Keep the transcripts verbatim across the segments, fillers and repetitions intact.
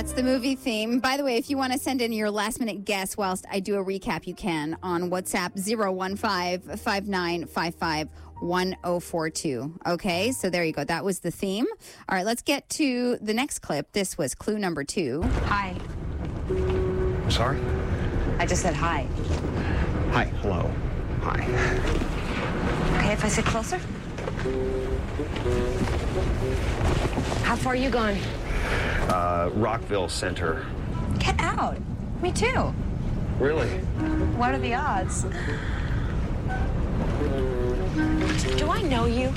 That's the movie theme. By the way, if you want to send in your last minute guess whilst I do a recap, you can on WhatsApp zero one five, five nine five five, one zero four two. Okay, so there you go. That was the theme. All right, let's get to the next clip. This was clue number two. Hi. Sorry? I just said hi. Hi. Hello. Hi. Okay, if I sit closer? How far are you going? Uh, Rockville Center. Get out. Me too. Really? What are the odds? Do I know you?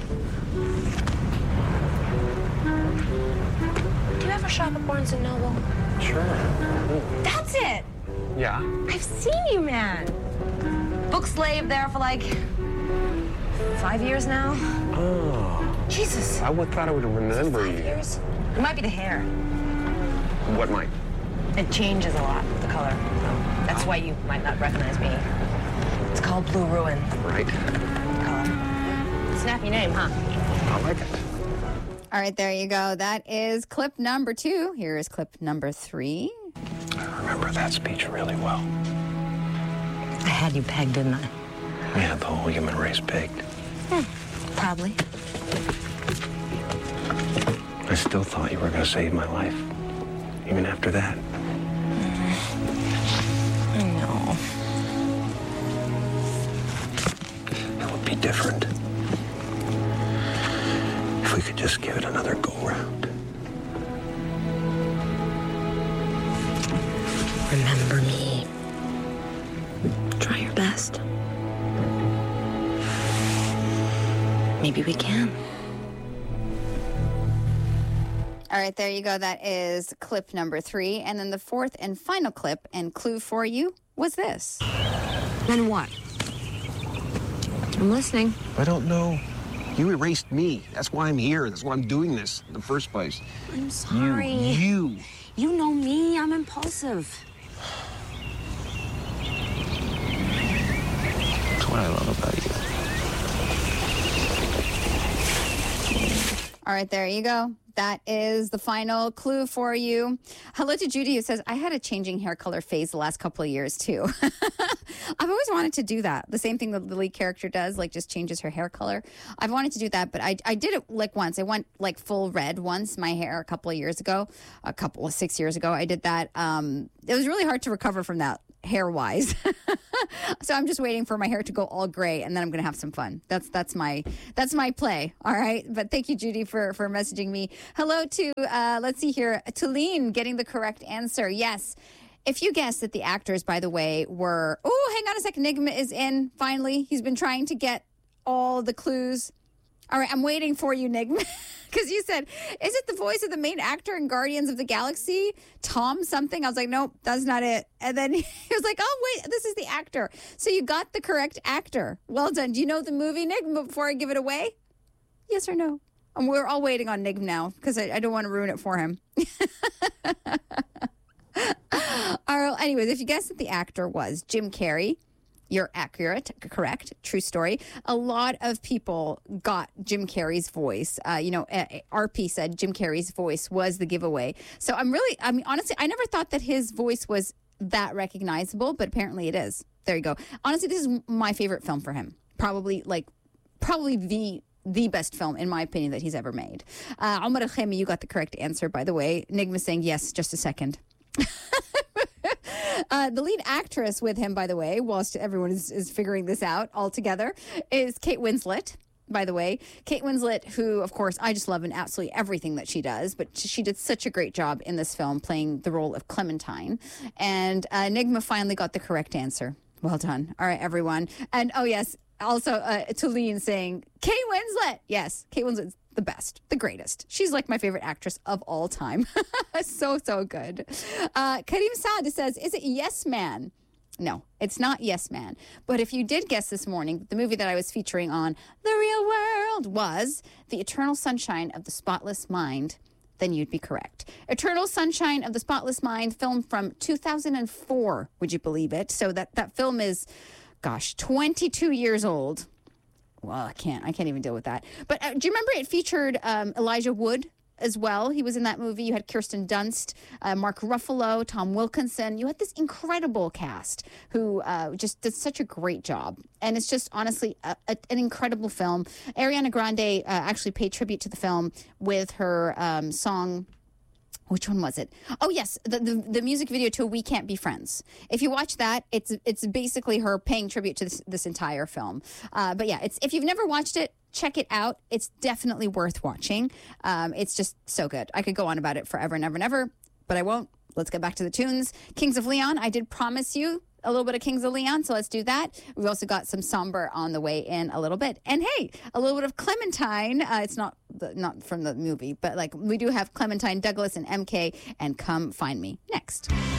Do you ever shop at Barnes and Noble? Sure. That's it! Yeah? I've seen you, man. Book slave there for like five years now. Oh. Jesus. I would thought I would remember Five you. years? It might be the hair. What might? It changes a lot, the color. So that's why you might not recognize me. It's called Blue Ruin. Right. Color. Snappy name, huh? I like it. All right, there you go. That is clip number two. Here is clip number three. I remember that speech really well. I had you pegged, didn't I? We had the whole human race pegged. Hmm, probably. I still thought you were going to save my life. Even after that. I know. It would be different if we could just give it another go-round. Remember me. Try your best. Maybe we can. All right, there you go. That is clip number three. And then the fourth and final clip and clue for you was this. Then what? I'm listening. I don't know. You erased me. That's why I'm here. That's why I'm doing this in the first place. I'm sorry. You. You. You know me. I'm impulsive. That's what I love about you. All right, there you go. That is the final clue for you. Hello to Judy, who says, I had a changing hair color phase the last couple of years, too. I've always wanted to do that. The same thing that the lead character does, like just changes her hair color. I've wanted to do that, but I, I did it like once. I went like full red once, my hair, a couple of years ago, a couple of six years ago. I did that. Um, it was really hard to recover from that hair-wise. So I'm just waiting for my hair to go all gray, and then I'm going to have some fun. That's that's my that's my play. All right. But thank you, Judy, for, for messaging me. Hello to, uh, let's see here, Tulene getting the correct answer. Yes. If you guessed that the actors, by the way, were, oh, hang on a second. Nigma is in, finally. He's been trying to get all the clues. All right, I'm waiting for you, Nigma. Because you said, is it the voice of the main actor in Guardians of the Galaxy? Tom something? I was like, nope, that's not it. And then he was like, oh, wait, this is the actor. So you got the correct actor. Well done. Do you know the movie, Nigma, before I give it away? Yes or no? And we're all waiting on Nigma now because I, I don't want to ruin it for him. All right, anyways, if you guessed that the actor was Jim Carrey, you're accurate, correct, true story. A lot of people got Jim Carrey's voice. Uh, you know, R P said Jim Carrey's voice was the giveaway. So I'm really, I mean, honestly, I never thought that his voice was that recognizable, but apparently it is. There you go. Honestly, this is my favorite film for him. Probably, like, probably the the best film, in my opinion, that he's ever made. Uh, Omar Al-Khemi, you got the correct answer, by the way. Nigma saying yes, just a second. Uh, the lead actress with him, by the way, whilst everyone is, is figuring this out all together, is Kate Winslet, by the way. Kate Winslet, who, of course, I just love in absolutely everything that she does, but she did such a great job in this film playing the role of Clementine. And uh, Nigma finally got the correct answer. Well done. All right, everyone. And, oh, yes, also uh, Tulene saying, Kate Winslet. Yes, Kate Winslet's the best, the greatest. She's like my favorite actress of all time. so, so good. Uh, Karim Saad says, is it Yes Man? No, it's not Yes Man. But if you did guess this morning, the movie that I was featuring on The Real World was The Eternal Sunshine of the Spotless Mind, then you'd be correct. Eternal Sunshine of the Spotless Mind, film from two thousand four, would you believe it? So that, that film is, gosh, twenty-two years old. Well, I can't. I can't even deal with that. But uh, do you remember it featured um, Elijah Wood as well. He was in that movie. You had Kirsten Dunst, uh, Mark Ruffalo, Tom Wilkinson. You had this incredible cast who uh, just did such a great job. And it's just honestly a, a, an incredible film. Ariana Grande uh, actually paid tribute to the film with her um, song. Which one was it? Oh, yes, the, the the music video to We Can't Be Friends. If you watch that, it's it's basically her paying tribute to this, this entire film. Uh, but yeah, it's if you've never watched it, check it out. It's definitely worth watching. Um, it's just so good. I could go on about it forever and ever and ever, but I won't. Let's get back to the tunes. Kings of Leon, I did promise you a little bit of Kings of Leon, so let's do that. We've also got some Somber on the way in a little bit. And hey, a little bit of Clementine. Uh, it's not the, not from the movie, but like we do have Clementine Douglas and M K and Come Find Me next.